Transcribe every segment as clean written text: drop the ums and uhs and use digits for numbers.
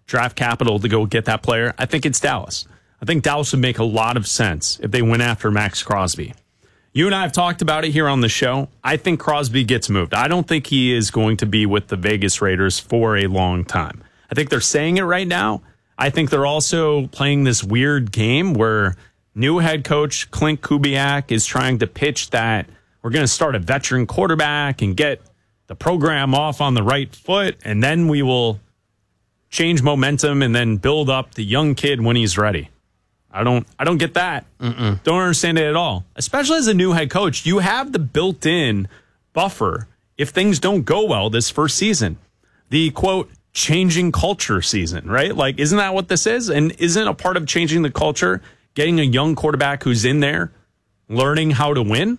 draft capital to go get that player, I think it's Dallas. I think Dallas would make a lot of sense if they went after Max Crosby. You and I have talked about it here on the show. I think Crosby gets moved. I don't think he is going to be with the Vegas Raiders for a long time. I think they're saying it right now. I think they're also playing this weird game where new head coach Clint Kubiak is trying to pitch that we're going to start a veteran quarterback and get the program off on the right foot, and then we will change momentum and then build up the young kid when he's ready. I don't get that. Don't understand it at all. Especially as a new head coach, you have the built-in buffer if things don't go well this first season. The, quote, changing culture season, right? Like, isn't that what this is? And isn't a part of changing the culture getting a young quarterback who's in there learning how to win?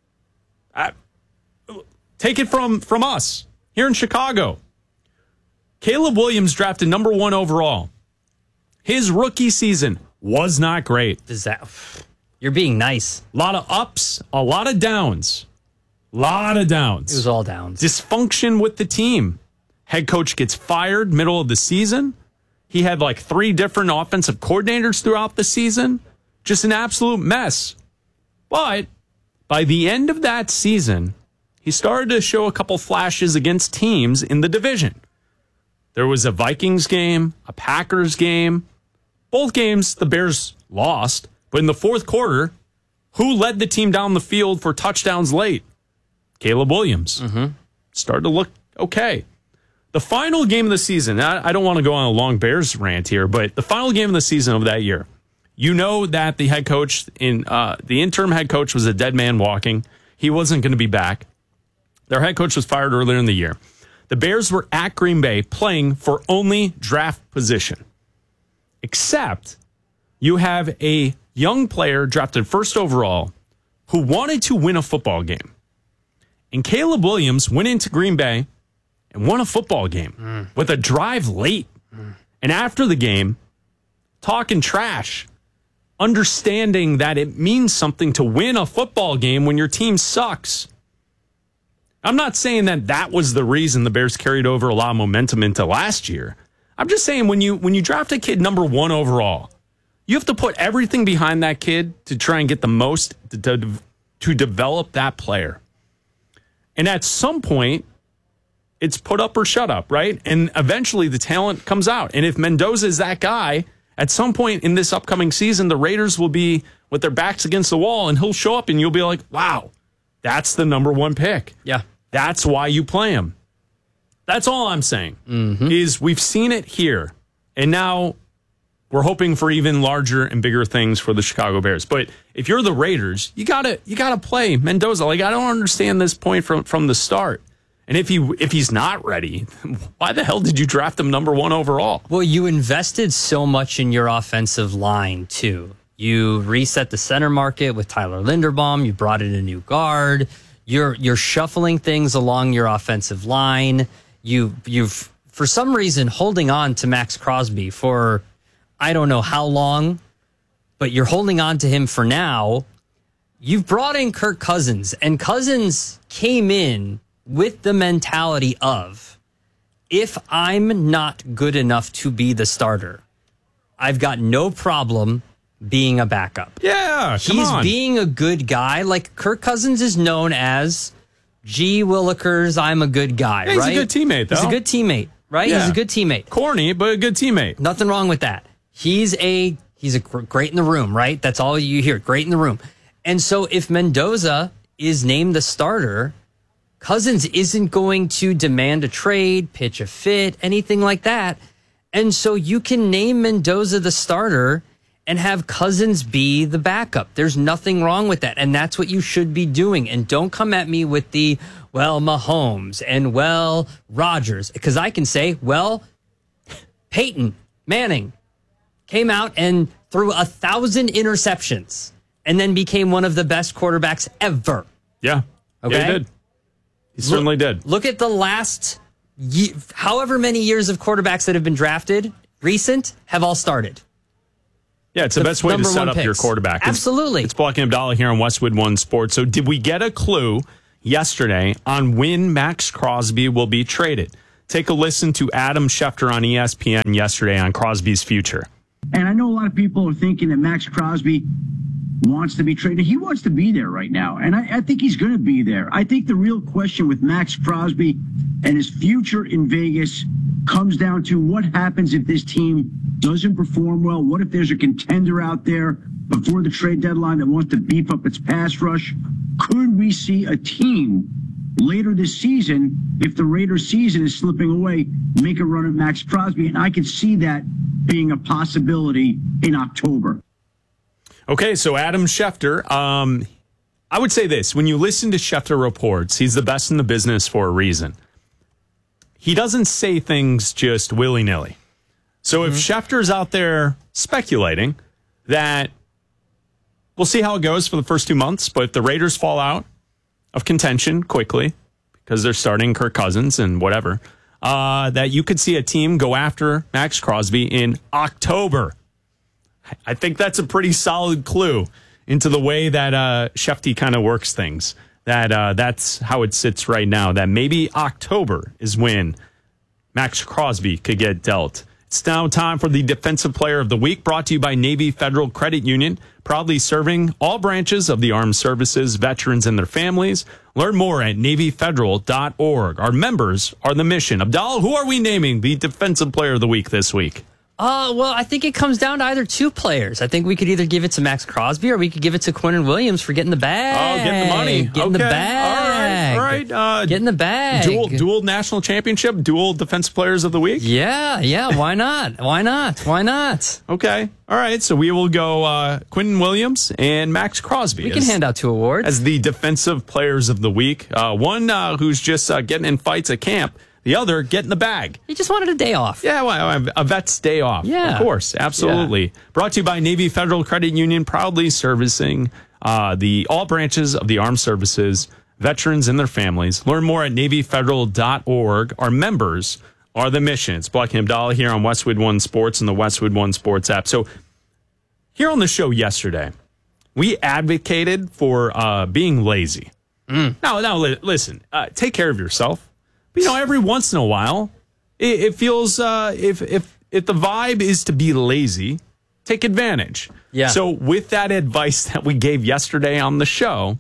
Take it from us here in Chicago. Caleb Williams drafted number 1 overall. His rookie season was not great. You're being nice. A lot of ups, a lot of downs. It was all downs. Dysfunction with the team. Head coach gets fired middle of the season. He had like 3 different offensive coordinators throughout the season. Just an absolute mess. But by the end of that season, he started to show a couple flashes against teams in the division. There was a Vikings game, a Packers game. Both games, the Bears lost. But in the fourth quarter, who led the team down the field for touchdowns late? Caleb Williams. Started to look okay. The final game of the season, I don't want to go on a long Bears rant here, but the final game of the season of that year, you know that the head coach, the interim head coach was a dead man walking. He wasn't going to be back. Their head coach was fired earlier in the year. The Bears were at Green Bay playing for only draft position. Except you have a young player drafted first overall who wanted to win a football game. And Caleb Williams went into Green Bay and won a football game with a drive late. And after the game, talking trash, understanding that it means something to win a football game when your team sucks. I'm not saying that was the reason the Bears carried over a lot of momentum into last year. I'm just saying when you draft a kid number 1 overall, you have to put everything behind that kid to try and get the most to develop that player. And at some point, it's put up or shut up, right? And eventually the talent comes out. And if Mendoza is that guy, at some point in this upcoming season, the Raiders will be with their backs against the wall and he'll show up and you'll be like, wow, that's the number 1 pick. Yeah. That's why you play him. That's all I'm saying is we've seen it here. And now we're hoping for even larger and bigger things for the Chicago Bears. But if you're the Raiders, you gotta play Mendoza. Like, I don't understand this point from the start. And if he's not ready, why the hell did you draft him number 1 overall? Well, you invested so much in your offensive line, too. You reset the center market with Tyler Linderbaum. You brought in a new guard. You're shuffling things along your offensive line. You've for some reason holding on to Max Crosby for I don't know how long, but you're holding on to him for now. You've brought in Kirk Cousins, and Cousins came in with the mentality of, if I'm not good enough to be the starter, I've got no problem being a backup. Yeah, come on. He's being a good guy. Like, Kirk Cousins is known as G. Willikers, I'm a good guy, yeah, right? He's a good teammate, though. He's a good teammate, right? Yeah. He's a good teammate. Corny, but a good teammate. Nothing wrong with that. He's a great in the room, right? That's all you hear. Great in the room. And so if Mendoza is named the starter, Cousins isn't going to demand a trade, pitch a fit, anything like that. And so you can name Mendoza the starter and have Cousins be the backup. There's nothing wrong with that. And that's what you should be doing. And don't come at me with the, well, Mahomes and, well, Rodgers. Because I can say, well, Peyton Manning came out and threw 1,000 interceptions and then became one of the best quarterbacks ever. Yeah. Okay? Yeah, he did. He certainly did. Look at the last however many years of quarterbacks that have been drafted, recent, have all started. Yeah, it's the best way to set up your quarterback. Absolutely. It's Block and Abdallah here on Westwood One Sports. So did we get a clue yesterday on when Max Crosby will be traded? Take a listen to Adam Schefter on ESPN yesterday on Crosby's future. And I know a lot of people are thinking that Max Crosby wants to be traded. He wants to be there right now, and I think he's going to be there. I think the real question with Max Crosby and his future in Vegas comes down to what happens if this team doesn't perform well. What if there's a contender out there before the trade deadline that wants to beef up its pass rush? Could we see a team later this season, if the Raiders' season is slipping away, make a run at Max Crosby? And I could see that being a possibility in October. Okay, so Adam Schefter, I would say this. When you listen to Schefter reports, he's the best in the business for a reason. He doesn't say things just willy-nilly. So if Schefter's out there speculating that we'll see how it goes for the first 2 months, but if the Raiders fall out of contention quickly because they're starting Kirk Cousins and whatever, that you could see a team go after Max Crosby in October. I think that's a pretty solid clue into the way that Schefty kind of works things. That's how it sits right now, that maybe October is when Max Crosby could get dealt. It's now time for the Defensive Player of the Week, brought to you by Navy Federal Credit Union, proudly serving all branches of the armed services, veterans, and their families. Learn more at NavyFederal.org. Our members are the mission. Abdallah, who are we naming the Defensive Player of the Week this week? Well, I think it comes down to either two players. I think we could either give it to Max Crosby or we could give it to Quinnen Williams for getting the bag. Oh, getting the money. Getting the bag. All right. Getting the bag. Dual national championship, dual Defensive Players of the Week? Yeah. Why not? Why not? Okay. All right. So we will go Quinnen Williams and Max Crosby. We can hand out two awards. As the Defensive Players of the Week. One who's just getting in fights at camp. The other, getting the bag. He just wanted a day off. Yeah, well, a vet's day off. Yeah. Of course, absolutely. Yeah. Brought to you by Navy Federal Credit Union, proudly servicing all branches of the armed services, veterans and their families. Learn more at NavyFederal.org. Our members are the mission. It's Buck and Abdallah here on Westwood One Sports and the Westwood One Sports app. So here on the show yesterday, we advocated for being lazy. Now, listen, take care of yourself. But, every once in a while, it feels if the vibe is to be lazy, take advantage. Yeah. So with that advice that we gave yesterday on the show,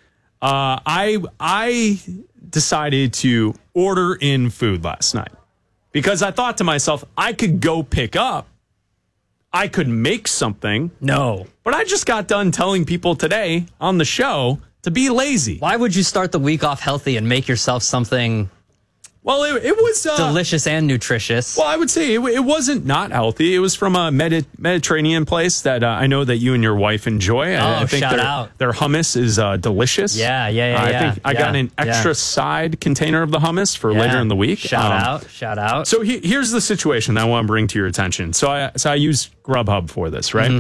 I decided to order in food last night because I thought to myself, I could go pick up. I could make something. No. But I just got done telling people today on the show to be lazy. Why would you start the week off healthy and make yourself something... Well, it was delicious and nutritious. Well, I would say it wasn't not healthy. It was from a Mediterranean place that I know that you and your wife enjoy. I think shout out. Their hummus is delicious. Yeah. I think I got an extra side container of the hummus for later in the week. Shout out. So here's the situation that I want to bring to your attention. So I use Grubhub for this, right?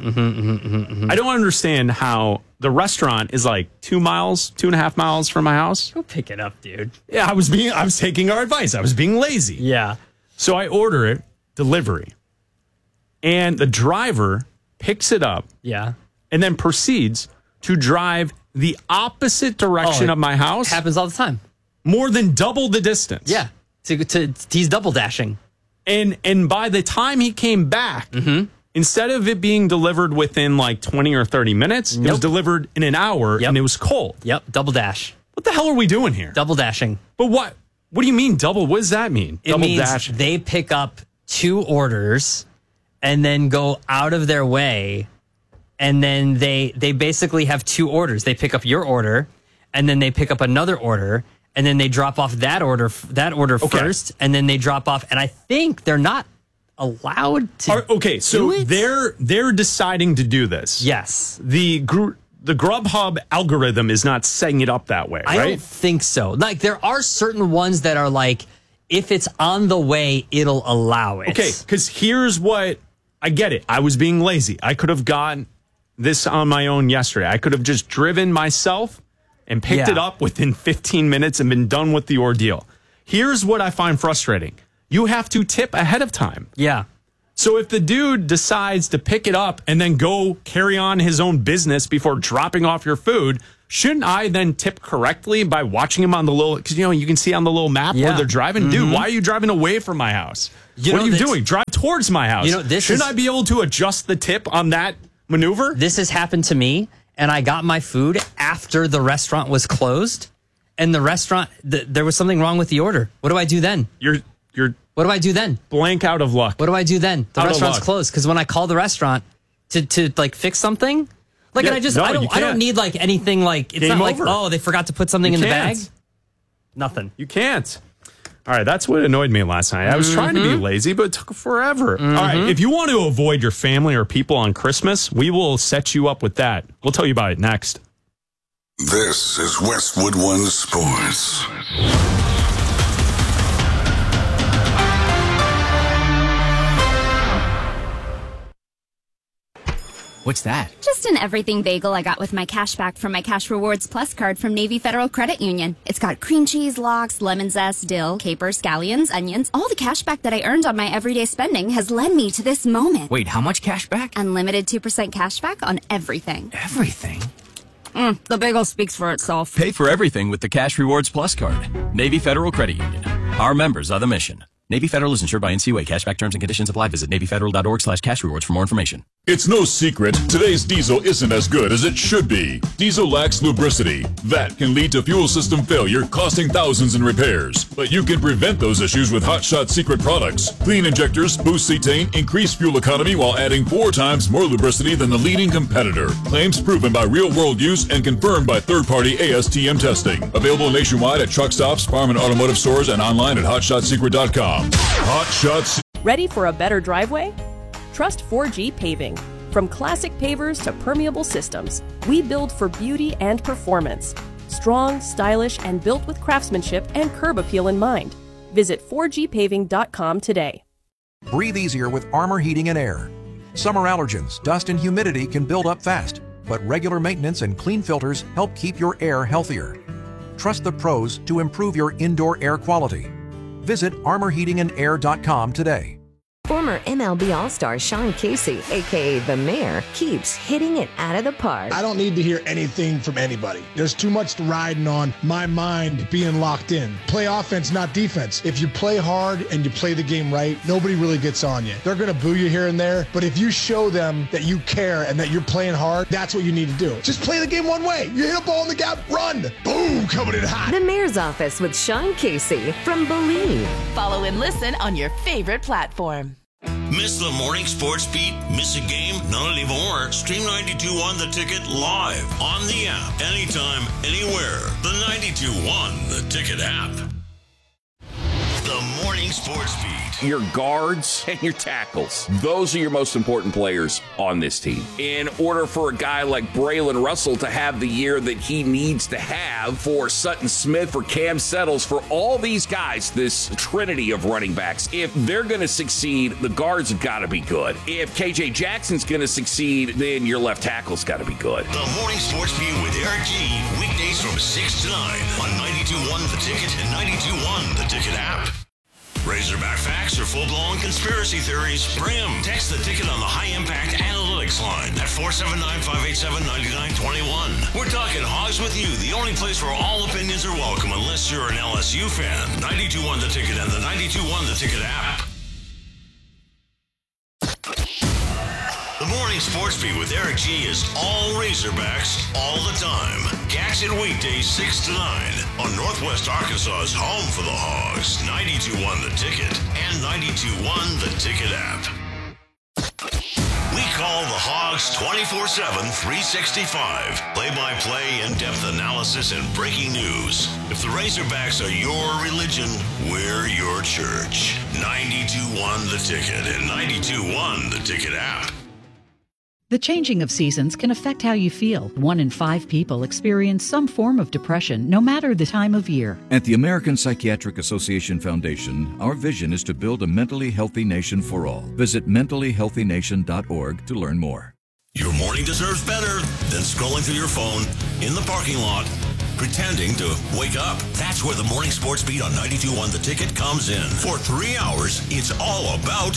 I don't understand how the restaurant is like 2.5 miles from my house. Go pick it up, dude. Yeah, I was taking our advice. I was being lazy. Yeah. So I order it, delivery. And the driver picks it up. Yeah. And then proceeds to drive the opposite direction of my house. Happens all the time. More than double the distance. Yeah. He's double dashing. And by the time he came back, instead of it being delivered within like 20 or 30 minutes, it was delivered in an hour and it was cold. Yep. Double dash. What the hell are we doing here? Double dashing. But what do you mean double? What does that mean? It double means dashing. They pick up two orders and then go out of their way. And then they basically have two orders. They pick up your order and then they pick up another order. And then they drop off that order first, and then they drop off. And I think they're not allowed to. So do it? they're deciding to do this. Yes. The Grubhub algorithm is not setting it up that way, right? I don't think so. Like there are certain ones that are like, if it's on the way, it'll allow it. Okay, because here's what I get it. I was being lazy. I could have gotten this on my own yesterday. I could have just driven myself and picked it up within 15 minutes and been done with the ordeal. Here's what I find frustrating. You have to tip ahead of time. Yeah. So if the dude decides to pick it up and then go carry on his own business before dropping off your food, shouldn't I then tip correctly by watching him on the little, because, you can see on the little map where they're driving? Dude, why are you driving away from my house? What are you doing? Drive towards my house. Shouldn't I be able to adjust the tip on that maneuver? This has happened to me, and I got my food after the restaurant was closed, and the restaurant, there was something wrong with the order. What do I do then? What do I do then? Blank out of luck. What do I do then? The restaurant's closed, because when I call the restaurant to like fix something, like, I don't need like anything like, it's Game not over. like, oh, they forgot to put something in the bag. Nothing. You can't. All right, that's what annoyed me last night. I was trying to be lazy, but it took forever. All right, if you want to avoid your family or people on Christmas, we will set you up with that. We'll tell you about it next. This is Westwood One Sports. What's that? Just an everything bagel I got with my cash back from my Cash Rewards Plus card from Navy Federal Credit Union. It's got cream cheese, lox, lemon zest, dill, capers, scallions, onions. All the cash back that I earned on my everyday spending has led me to this moment. Wait, how much cash back? Unlimited 2% cash back on everything. Everything? The bagel speaks for itself. Pay for everything with the Cash Rewards Plus card. Navy Federal Credit Union. Our members are the mission. Navy Federal is insured by NCUA. Cashback terms and conditions apply. Visit NavyFederal.org/cash rewards for more information. It's no secret, today's diesel isn't as good as it should be. Diesel lacks lubricity. That can lead to fuel system failure, costing thousands in repairs. But you can prevent those issues with Hot Shot Secret products. Clean injectors, boost cetane, increase fuel economy while adding 4 times more lubricity than the leading competitor. Claims proven by real-world use and confirmed by third-party ASTM testing. Available nationwide at truck stops, farm and automotive stores, and online at HotShotSecret.com. Hot Shots. Ready for a better driveway? Trust 4G Paving. From classic pavers to permeable systems, we build for beauty and performance. Strong, stylish, and built with craftsmanship and curb appeal in mind. Visit 4gpaving.com today. Breathe easier with Armor Heating and Air. Summer allergens, dust, and humidity can build up fast, but regular maintenance and clean filters help keep your air healthier. Trust the pros to improve your indoor air quality. Visit armorheatingandair.com today. Former MLB All-Star Sean Casey, a.k.a. The Mayor, keeps hitting it out of the park. I don't need to hear anything from anybody. There's too much riding on my mind being locked in. Play offense, not defense. If you play hard and you play the game right, nobody really gets on you. They're going to boo you here and there, but if you show them that you care and that you're playing hard, that's what you need to do. Just play the game one way. You hit a ball in the gap, run. Boom, coming in hot. The Mayor's Office with Sean Casey from Believe. Follow and listen on your favorite platform. Miss the morning sports beat? Miss a game? Not anymore. Stream 92.1 The Ticket live on the app. Anytime, anywhere. The 92.1 The Ticket app. The morning sports beat. Your guards and your tackles. Those are your most important players on this team. In order for a guy like Braylon Russell to have the year that he needs to have, for Sutton Smith, for Cam Settles, for all these guys, this trinity of running backs, if they're going to succeed, the guards have got to be good. If KJ Jackson's going to succeed, then your left tackle's got to be good. The morning sports beat with Eric G. Weekdays from 6 to 9 on 92.1 The Ticket and 92.1 The Ticket app. Razorback facts or full-blown conspiracy theories? Bring them. Text The Ticket on the high-impact analytics line at 479-587-9921. We're talking Hogs with you, the only place where all opinions are welcome unless you're an LSU fan. 92.1 The Ticket and the 92.1 The Ticket app. The morning sports beat with Eric G is all Razorbacks all the time. Catch it weekdays 6 to 9 on Northwest Arkansas's home for the Hogs. 92.1 The Ticket and 92.1 The Ticket app. We call the Hogs 24/7, 365. Play-by-play, in-depth analysis, and breaking news. If the Razorbacks are your religion, we're your church. 92.1 The Ticket and 92.1 The Ticket app. The changing of seasons can affect how you feel. 1 in 5 people experience some form of depression, no matter the time of year. At the American Psychiatric Association Foundation, our vision is to build a mentally healthy nation for all. Visit mentallyhealthynation.org to learn more. Your morning deserves better than scrolling through your phone in the parking lot, pretending to wake up. That's where the morning sports beat on 92.1 The Ticket comes in. For 3 hours, it's all about you.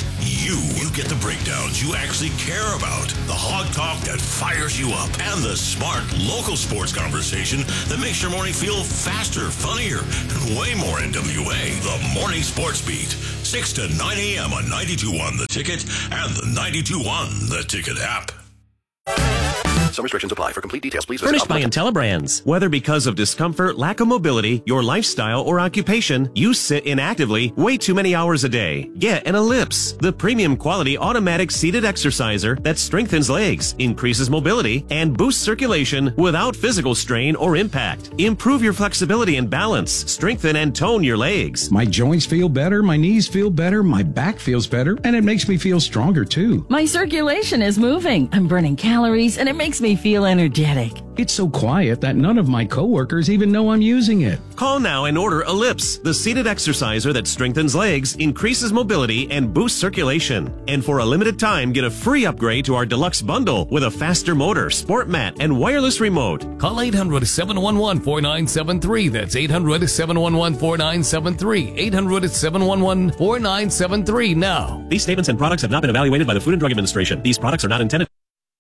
You get the breakdowns you actually care about, the hog talk that fires you up, and the smart local sports conversation that makes your morning feel faster, funnier, and way more NWA. The Morning Sports Beat, 6 to 9 a.m. on 92.1 The Ticket and the 92.1 The Ticket app. Some restrictions apply. For complete details, please visit Furnished by IntelliBrands. Whether because of discomfort, lack of mobility, your lifestyle, or occupation, you sit inactively way too many hours a day. Get an Ellipse, the premium quality automatic seated exerciser that strengthens legs, increases mobility, and boosts circulation without physical strain or impact. Improve your flexibility and balance. Strengthen and tone your legs. My joints feel better, my knees feel better, my back feels better, and it makes me feel stronger too. My circulation is moving. I'm burning calories, and it makes me feel energetic. It's so quiet that none of my coworkers even know I'm using it. Call now and order Ellipse, the seated exerciser that strengthens legs, increases mobility, and boosts circulation. And for a limited time, get a free upgrade to our deluxe bundle with a faster motor, sport mat, and wireless remote. Call 800-711-4973. That's 800-711-4973. 800-711-4973 now. These statements and products have not been evaluated by the Food and Drug Administration. These products are not intended.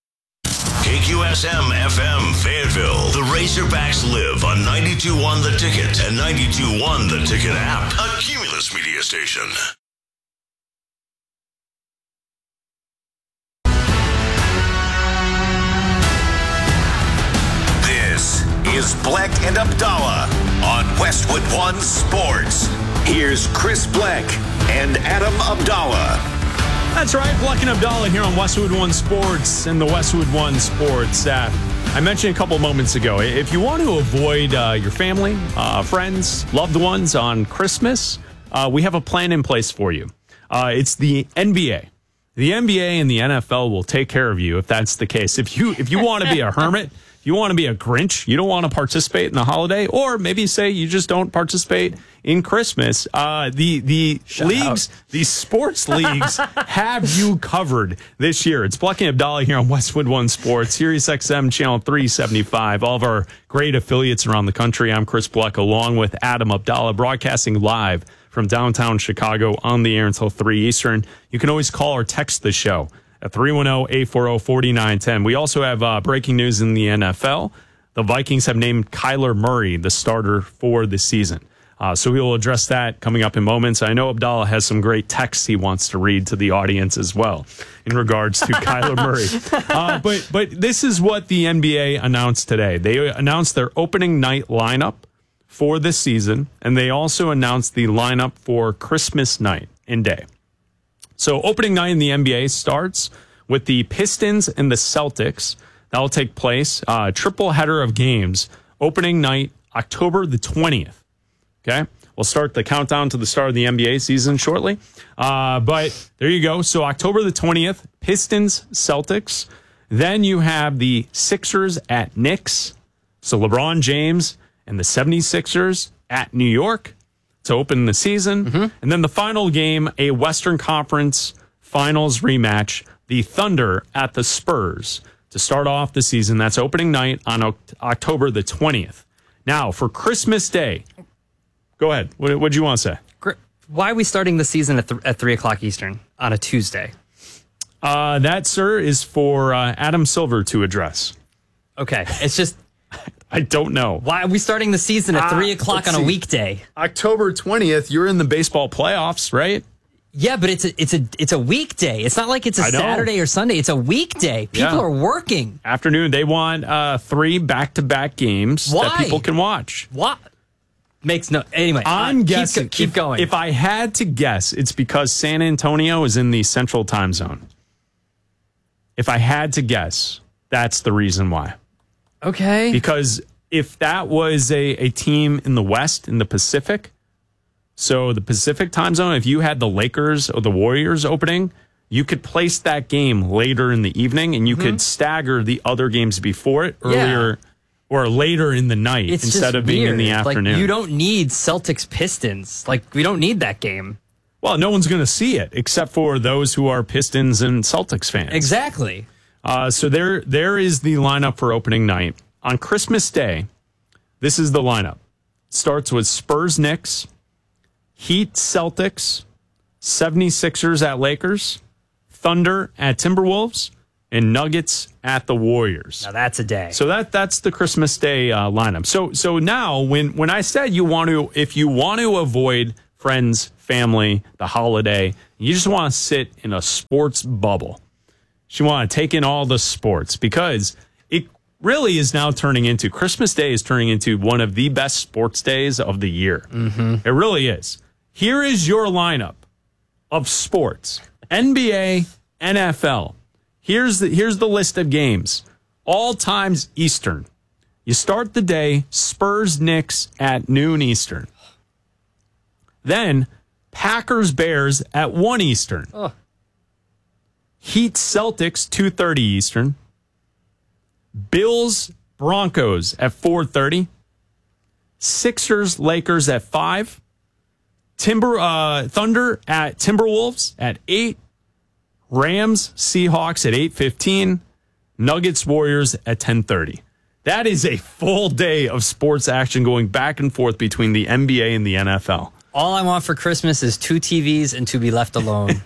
KQSM FM Fayetteville. The Razorbacks live on 92.1 The Ticket and 92.1 The Ticket app. A Cumulus media station. This is Bleck and Abdallah on Westwood One Sports. Here's Chris Bleck and Adam Abdallah. That's right, Bleck and Abdallah here on Westwood One Sports and the Westwood One Sports app. I mentioned a couple moments ago, if you want to avoid your family, friends, loved ones on Christmas, we have a plan in place for you. It's the NBA. The NBA and the NFL will take care of you if that's the case. If you want to be a hermit, if you want to be a Grinch, you don't want to participate in the holiday, or maybe say you just don't participate in Christmas, the leagues, these sports leagues have you covered this year. It's Bleck and Abdallah here on Westwood One Sports, Sirius XM channel 375. All of our great affiliates around the country. I'm Chris Bleck along with Adam Abdallah, broadcasting live from downtown Chicago on the air until 3 Eastern. You can always call or text the show at 310-840-4910. We also have breaking news in the NFL. The Vikings have named Kyler Murray the starter for the season. So we will address that coming up in moments. I know Abdallah has some great texts he wants to read to the audience as well in regards to Kyler Murray. But this is what the NBA announced today. They announced their opening night lineup for this season, and they also announced the lineup for Christmas night and day. So opening night in the NBA starts with the Pistons and the Celtics. That will take place, triple header of games, opening night October the 20th. Okay, we'll start the countdown to the start of the NBA season shortly. But there you go. So October the 20th, Pistons, Celtics. Then you have the Sixers at Knicks. So LeBron James and the 76ers at New York to open the season. Mm-hmm. And then the final game, a Western Conference Finals rematch, the Thunder at the Spurs to start off the season. That's opening night on October the 20th. Now, for Christmas Day, go ahead. What do you want to say? Why are we starting the season at 3 o'clock Eastern on a Tuesday? That, sir, is for Adam Silver to address. Okay. It's just... I don't know. Why are we starting the season at 3 o'clock on a weekday? October 20th, you're in the baseball playoffs, right? Yeah, but it's a weekday. It's not like it's a Saturday or Sunday. It's a weekday. People are working. Afternoon. They want 3 back-to-back games that people can watch. What? Makes no... Anyway, I'm guessing. Keep going. If I had to guess, it's because San Antonio is in the Central Time Zone. If I had to guess, that's the reason why. Okay. Because if that was a team in the West, in the Pacific, so the Pacific time zone, if you had the Lakers or the Warriors opening, you could place that game later in the evening and you could stagger the other games before it earlier or later in the night instead of being in the afternoon. Like, you don't need Celtics Pistons. Like, we don't need that game. Well, no one's going to see it except for those who are Pistons and Celtics fans. Exactly. So there is the lineup for opening night. On Christmas Day, this is the lineup. It starts with Spurs Knicks, Heat Celtics, 76ers at Lakers, Thunder at Timberwolves, and Nuggets at the Warriors. Now that's a day. So that's the Christmas Day lineup. So now when I said if you want to avoid friends, family, the holiday, you just want to sit in a sports bubble. You want to take in all the sports because it really is now Christmas Day is turning into one of the best sports days of the year. Mm-hmm. It really is. Here is your lineup of sports. NBA, NFL. Here's the list of games. All times Eastern. You start the day, Spurs, Knicks at noon Eastern. Then Packers, Bears at 1 Eastern. Oh. Heat, Celtics, 2:30 Eastern. Bills, Broncos at 4:30. Sixers, Lakers at 5. Thunder at Timberwolves at 8. Rams, Seahawks at 8:15. Nuggets, Warriors at 10:30. That is a full day of sports action going back and forth between the NBA and the NFL. All I want for Christmas is 2 TVs and to be left alone.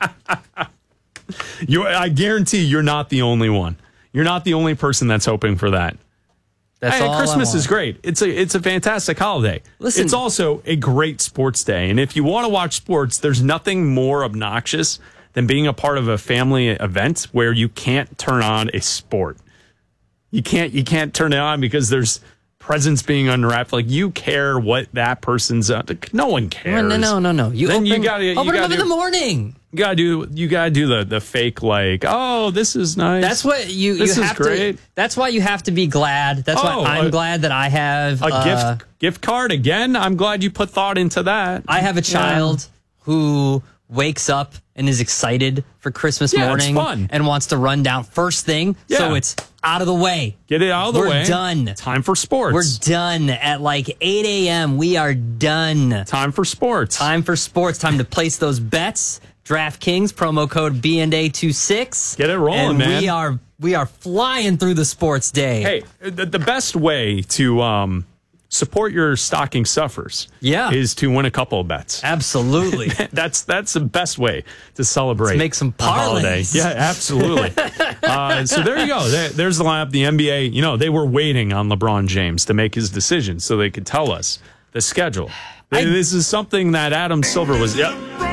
I guarantee you're not the only one. You're not the only person that's hoping for that. That's all Christmas I want. is great. It's a fantastic holiday. Listen, it's also a great sports day. And if you want to watch sports, there's nothing more obnoxious than being a part of a family event where you can't turn on a sport. You can't turn it on because there's presents being unwrapped. Like, you care what that person's no one cares. No. You then open you gotta them up in the morning. You gotta do the fake, like, oh, this is nice. That's what you this have is great. to. That's why you have to be glad. That's why I'm glad that I have a gift card again. I'm glad you put thought into that. I have a child who wakes up and is excited for Christmas morning it's fun. and wants to run down first thing. Yeah. So it's out of the way. Get it out of the way. We're done. Time for sports. We're done at like 8 a.m. We are done. Time for sports. Time to place those bets. DraftKings, promo code BNA26. Get it rolling, and man. We are flying through the sports day. Hey, the best way to support your stocking stuffers is to win a couple of bets. Absolutely. That's the best way to celebrate. Let's make some parlays. Yeah, absolutely. So there you go. There's the lineup. The NBA, they were waiting on LeBron James to make his decision so they could tell us the schedule. This is something that Adam Silver was...